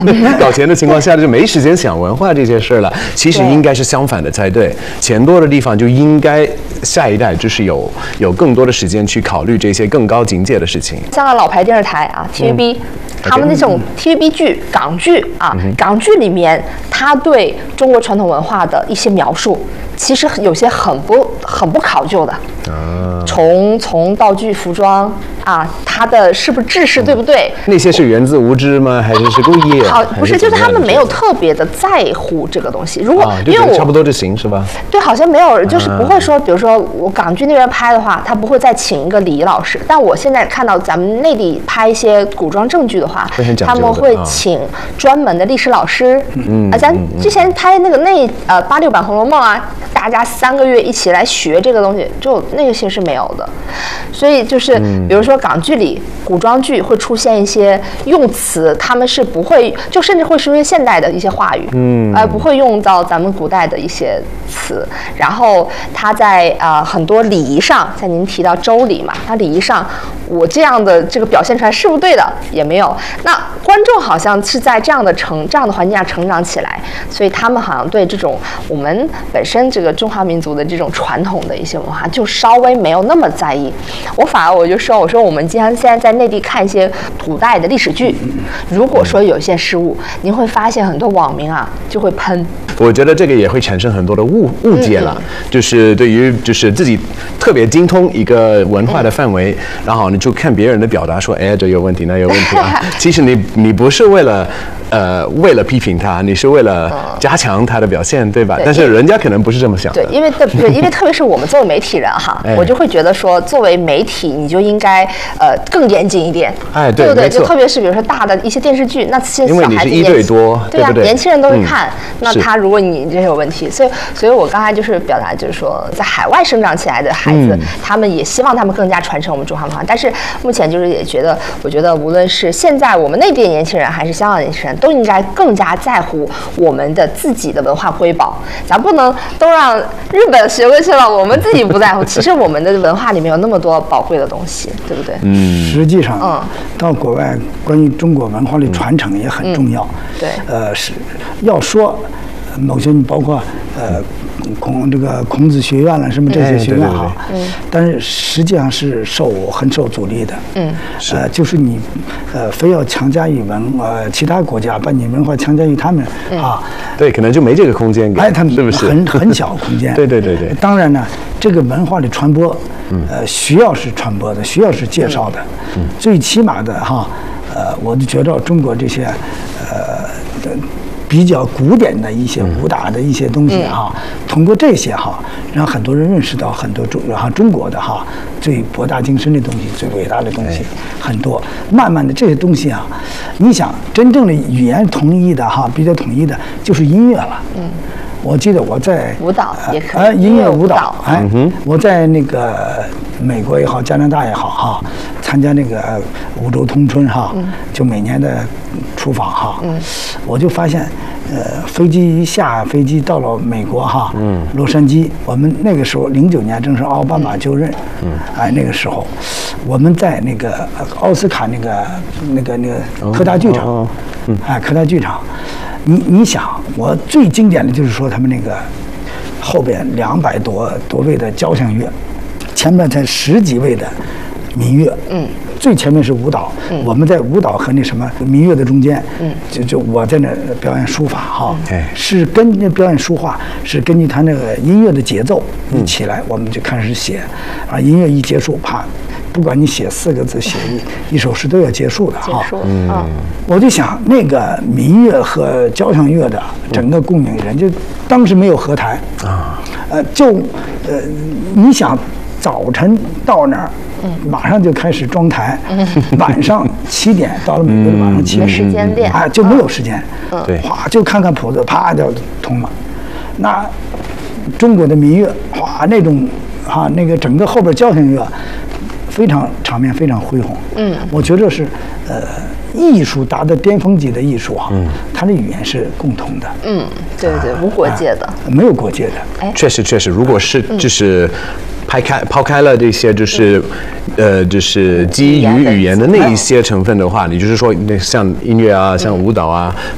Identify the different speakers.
Speaker 1: 搞钱的情况下就没时间想文化这些事了。其实应该是相反的才对，钱多的地方就应该下一代就是有更多的时间去考虑这些更高境界的事情。
Speaker 2: 像个老牌电视台啊 ，TVB。他们那种 TVB 剧、港剧啊，港剧里面他对中国传统文化的一些描述，其实有些很不考究的。从道具、服装啊，它的是不是制式对不对？
Speaker 1: 那些是源自无知吗？还是故意？
Speaker 2: 好，不是，就是他们没有特别的在乎这个东西。如果因为我
Speaker 1: 差不多就行是吧？
Speaker 2: 对，好像没有，就是不会说，比如说我港剧那边拍的话，他不会再请一个礼仪老师。但我现在看到咱们内地拍一些古装正剧的话，他们会请专门的历史老师。咱之前拍86版《红楼梦》啊，大家3个月一起来学这个东西，就那个些是没有的。所以就是比如说港剧里古装剧会出现一些用词，他们是不会，就甚至会出现现代的一些话语，不会用到咱们古代的一些词。然后他在很多礼仪上，像您提到周礼嘛，他礼仪上我这样的这个表现出来是不是对的也没有。那观众好像是在这样的环境下成长起来，所以他们好像对这种我们本身这个中华民族的这种传统的一些文化就稍微没有那么在意。我就说我们现在在内地看一些古代的历史剧，如果说有一些失误，您会发现很多网民啊就会喷。
Speaker 1: 我觉得这个也会产生很多的误解了，就是对于就是自己特别精通一个文化的范围，然后你就看别人的表达说，哎，这有问题，那有问题啊。其实你不是为了批评他，你是为了加强他的表现，对吧？但是人家可能不是这么想的。
Speaker 2: 对，因为特别是我们作为媒体人哈，我就会觉得说，作为媒体你就应该更严谨一点，对不对？就特别是比如说大的一些电视剧，那些小孩子
Speaker 1: 因为你是1对多，
Speaker 2: 对啊，年轻人都会看，那他如果你这有问题，所以我刚才就是表达就是说，在海外生长起来的孩子，他们也希望他们更加传承我们中华文化，但是目前就是也觉得，我觉得无论是现在我们内地的年轻人还是香港的年轻人，都应该更加在乎我们的自己的文化瑰宝，咱不能都让日本学过去了，我们自己不在乎。其实我们的文化里面有那么多宝贵的东西，对不对？
Speaker 3: 实际上，到国外关于中国文化的传承也很重要。
Speaker 2: 对，
Speaker 3: 是要说某些包括孔子学院了什么这些学院哈，但是实际上是很受阻力的。就是你非要强加于其他国家，把你文化强加于他们啊，
Speaker 1: 对，可能就没这个空间给，
Speaker 3: 他们
Speaker 1: 是不是
Speaker 3: 很小空间？
Speaker 1: 对。
Speaker 3: 当然呢，这个文化的传播，需要是传播的，需要是介绍的，最起码的哈，我就觉得中国这些比较古典的一些武打的一些东西哈，通过这些哈，让很多人认识到很多中国的哈最博大精深的东西、最伟大的东西很多。慢慢的这些东西啊，你想真正的语言统一的哈，比较统一的就是音乐了。我记得我在
Speaker 2: 舞蹈也可以，
Speaker 3: 音乐舞蹈，我在那个美国也好，加拿大也好哈，参加那个五洲通春哈，就每年的出访哈，我就发现，飞机一下飞机到了美国哈，洛杉矶，我们那个时候09年正是奥巴马就任，那个时候，我们在那个奥斯卡那个科大剧场，科大剧场。你想，我最经典的就是说他们那个后边200多位的交响乐，前面才10几位的民乐，最前面是舞蹈，我们在舞蹈和那什么民乐的中间，就我在那表演书法哈，是跟那表演书画是根据他那个音乐的节奏一起来，我们就开始写，音乐一结束，啪。不管你写4个字，写一首诗都要结束的哈。我就想那个民乐和交响乐的整个供应人，就当时没有合台你想早晨到那儿，马上就开始装台，晚上7点到了美国的晚上7点，
Speaker 2: 没时间练
Speaker 3: 就没有时间，
Speaker 1: 对，
Speaker 3: 哗就看看谱子，啪就通了。那中国的民乐，哗那种那个整个后边交响乐。非常场面非常恢宏，我觉得是艺术达到巅峰级的艺术哈，它的语言是共通的，
Speaker 2: 对，无国界的，
Speaker 3: 没有国界的，
Speaker 1: 确实，如果是就是抛开了这些就是基于语言的那一些成分的话，你就是说那像音乐啊，像舞蹈啊，